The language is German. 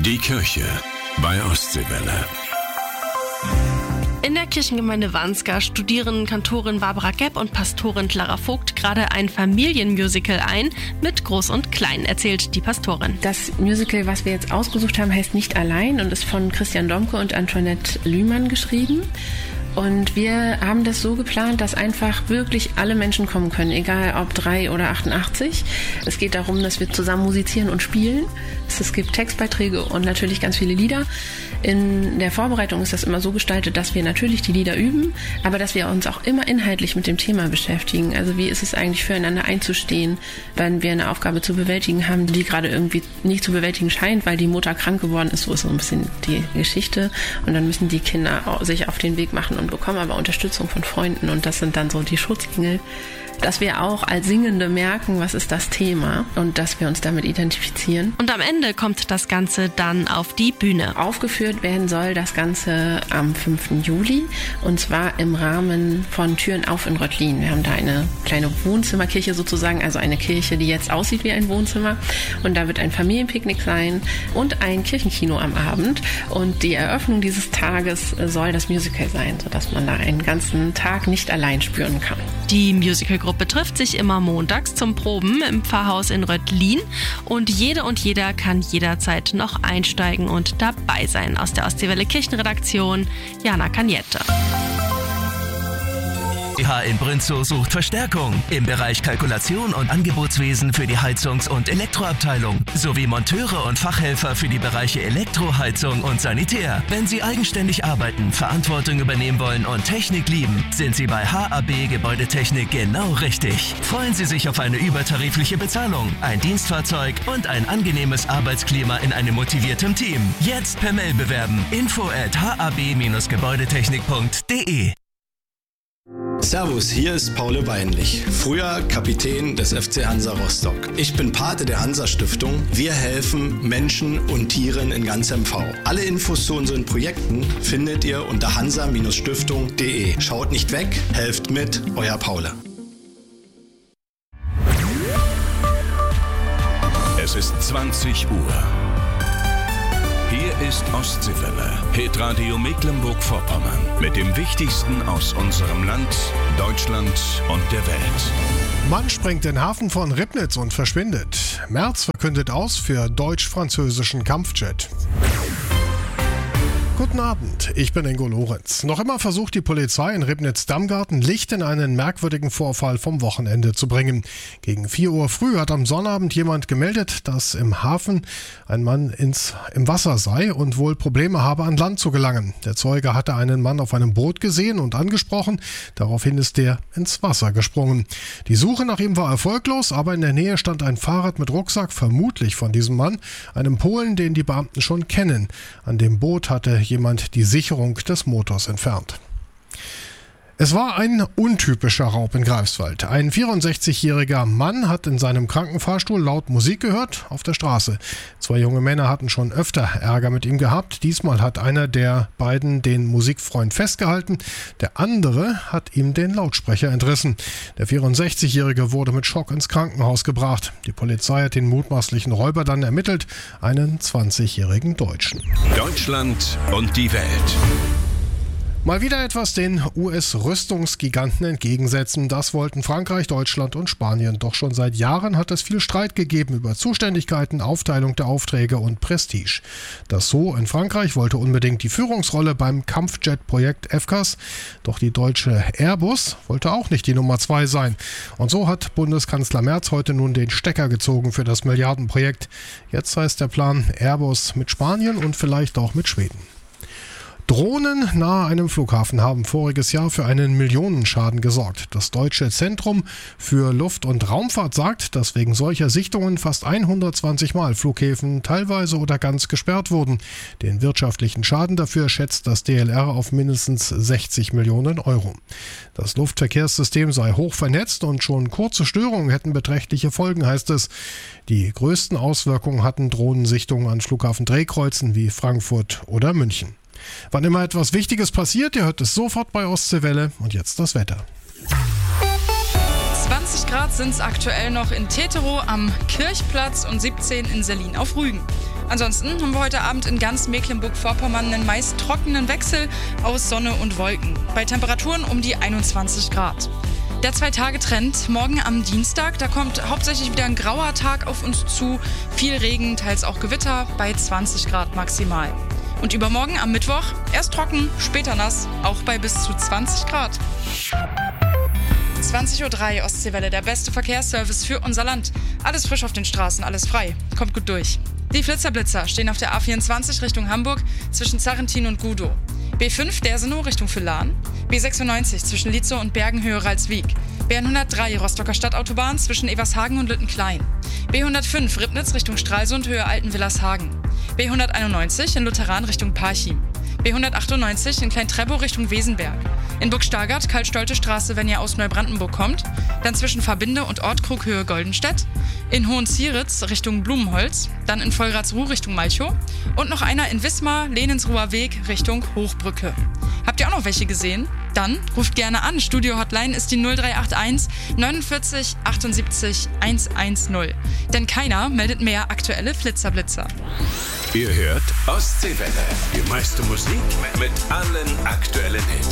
Die Kirche bei Ostseewelle. In der Kirchengemeinde Wanska studieren Kantorin Barbara Gepp und Pastorin Clara Vogt gerade ein Familienmusical ein mit Groß und Klein, erzählt die Pastorin. Das Musical, was wir jetzt ausgesucht haben, heißt Nicht allein und ist von Christian Domke und Antoinette Lühmann geschrieben. Und wir haben das so geplant, dass einfach wirklich alle Menschen kommen können, egal ob 3 oder 88. Es geht darum, dass wir zusammen musizieren und spielen. Es gibt Textbeiträge und natürlich ganz viele Lieder. In der Vorbereitung ist das immer so gestaltet, dass wir natürlich die Lieder üben, aber dass wir uns auch immer inhaltlich mit dem Thema beschäftigen. Also wie ist es eigentlich füreinander einzustehen, wenn wir eine Aufgabe zu bewältigen haben, die gerade irgendwie nicht zu bewältigen scheint, weil die Mutter krank geworden ist. So ist so ein bisschen die Geschichte. Und dann müssen die Kinder sich auf den Weg machen und bekommen aber Unterstützung von Freunden. Und das sind dann so die Schutzengel. Dass wir auch als Singende merken, was ist das Thema und dass wir uns damit identifizieren. Und am Ende kommt das Ganze dann auf die Bühne. Aufgeführt werden soll das Ganze am 5. Juli und zwar im Rahmen von Türen auf in Röttlin. Wir haben da eine kleine Wohnzimmerkirche sozusagen, also eine Kirche, die jetzt aussieht wie ein Wohnzimmer. Und da wird ein Familienpicknick sein und ein Kirchenkino am Abend. Und die Eröffnung dieses Tages soll das Musical sein, sodass man da einen ganzen Tag nicht allein spüren kann. Die Musicalgruppe trifft sich immer montags zum Proben im Pfarrhaus in Röttlin und jede und jeder kann jederzeit noch einsteigen und dabei sein. Aus der Ostseewelle Kirchenredaktion, Jana Cagnette. In Brinzow sucht Verstärkung im Bereich Kalkulation und Angebotswesen für die Heizungs- und Elektroabteilung sowie Monteure und Fachhelfer für die Bereiche Elektroheizung und Sanitär. Wenn Sie eigenständig arbeiten, Verantwortung übernehmen wollen und Technik lieben, sind Sie bei HAB Gebäudetechnik genau richtig. Freuen Sie sich auf eine übertarifliche Bezahlung, ein Dienstfahrzeug und ein angenehmes Arbeitsklima in einem motivierten Team. Jetzt per Mail bewerben. info@hab-gebäudetechnik.de. Servus, hier ist Paul Weinlich, früher Kapitän des FC Hansa Rostock. Ich bin Pate der Hansa-Stiftung. Wir helfen Menschen und Tieren in ganz MV. Alle Infos zu unseren Projekten findet ihr unter hansa-stiftung.de. Schaut nicht weg, helft mit, euer Paul. Es ist 20 Uhr. Hier ist Ostseewelle, Hitradio Mecklenburg-Vorpommern mit dem Wichtigsten aus unserem Land, Deutschland und der Welt. Mann sprengt den Hafen von Ribnitz und verschwindet. Merz verkündet aus für deutsch-französischen Kampfjet. Guten Abend, ich bin Ingo Lorenz. Noch immer versucht die Polizei in Ribnitz-Dammgarten Licht in einen merkwürdigen Vorfall vom Wochenende zu bringen. Gegen 4 Uhr früh hat am Sonnabend jemand gemeldet, dass im Hafen ein Mann im Wasser sei und wohl Probleme habe, an Land zu gelangen. Der Zeuge hatte einen Mann auf einem Boot gesehen und angesprochen. Daraufhin ist der ins Wasser gesprungen. Die Suche nach ihm war erfolglos, aber in der Nähe stand ein Fahrrad mit Rucksack, vermutlich von diesem Mann, einem Polen, den die Beamten schon kennen. An dem Boot hatte jemand die Sicherung des Motors entfernt. Es war ein untypischer Raub in Greifswald. Ein 64-jähriger Mann hat in seinem Krankenfahrstuhl laut Musik gehört auf der Straße. 2 junge Männer hatten schon öfter Ärger mit ihm gehabt. Diesmal hat einer der beiden den Musikfreund festgehalten. Der andere hat ihm den Lautsprecher entrissen. Der 64-jährige wurde mit Schock ins Krankenhaus gebracht. Die Polizei hat den mutmaßlichen Räuber dann ermittelt, einen 20-jährigen Deutschen. Deutschland und die Welt. Mal wieder etwas den US-Rüstungsgiganten entgegensetzen. Das wollten Frankreich, Deutschland und Spanien. Doch schon seit Jahren hat es viel Streit gegeben über Zuständigkeiten, Aufteilung der Aufträge und Prestige. Das so in Frankreich wollte unbedingt die Führungsrolle beim Kampfjet-Projekt FCAS. Doch die deutsche Airbus wollte auch nicht die Nummer 2 sein. Und so hat Bundeskanzler Merz heute nun den Stecker gezogen für das Milliardenprojekt. Jetzt heißt der Plan Airbus mit Spanien und vielleicht auch mit Schweden. Drohnen nahe einem Flughafen haben voriges Jahr für einen Millionenschaden gesorgt. Das Deutsche Zentrum für Luft- und Raumfahrt sagt, dass wegen solcher Sichtungen fast 120 Mal Flughäfen teilweise oder ganz gesperrt wurden. Den wirtschaftlichen Schaden dafür schätzt das DLR auf mindestens 60 Millionen Euro. Das Luftverkehrssystem sei hoch vernetzt und schon kurze Störungen hätten beträchtliche Folgen, heißt es. Die größten Auswirkungen hatten Drohnensichtungen an Flughafendrehkreuzen wie Frankfurt oder München. Wann immer etwas Wichtiges passiert, ihr hört es sofort bei Ostseewelle. Und jetzt das Wetter. 20 Grad sind es aktuell noch in Teterow am Kirchplatz und 17 in Sellin auf Rügen. Ansonsten haben wir heute Abend in ganz Mecklenburg-Vorpommern einen meist trockenen Wechsel aus Sonne und Wolken. Bei Temperaturen um die 21 Grad. Der 2-Tage-Trend morgen am Dienstag, da kommt hauptsächlich wieder ein grauer Tag auf uns zu. Viel Regen, teils auch Gewitter, bei 20 Grad maximal. Und übermorgen am Mittwoch erst trocken, später nass, auch bei bis zu 20 Grad. 20:03 Uhr Ostseewelle, der beste Verkehrsservice für unser Land. Alles frisch auf den Straßen, alles frei. Kommt gut durch. Die Flitzer-Blitzer stehen auf der A24 Richtung Hamburg zwischen Zarrentin und Gudow. B5 Dersenow Richtung Villahn. B96 zwischen Lietzow und Bergenhöhe-Ralswiek. B103 Rostocker Stadtautobahn zwischen Evershagen und Lüttenklein. B105 Ribnitz Richtung Stralsund Höhe Altenwillershagen. B191 in Lutheran Richtung Parchim. B198 in Klein-Treppow Richtung Wesenberg. In Burgstargard, Karl-Stolte-Straße, wenn ihr aus Neubrandenburg kommt. Dann zwischen Verbinde und Ortkrug Höhe Goldenstedt. In Hohenzieritz Richtung Blumenholz. Dann in Vollratsruh Richtung Malchow. Und noch einer in Wismar, Lenensruher Weg Richtung Hochbrücke. Habt ihr auch noch welche gesehen? Dann ruft gerne an. Studio-Hotline ist die 0381 49 78 110. Denn keiner meldet mehr aktuelle Flitzer-Blitzer. Ihr hört Ostseewelle. Die meiste Musik mit allen aktuellen Hits.